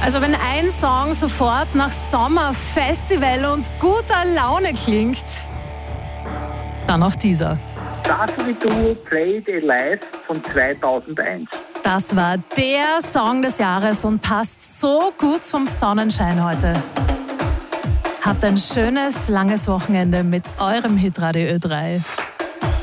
Also wenn ein Song sofort nach Sommer, Festival und guter Laune klingt, dann auch dieser. Starfleet Duo Play It Alive von 2001. Das war der Song des Jahres und passt so gut zum Sonnenschein heute. Habt ein schönes, langes Wochenende mit eurem Hitradio Ö3.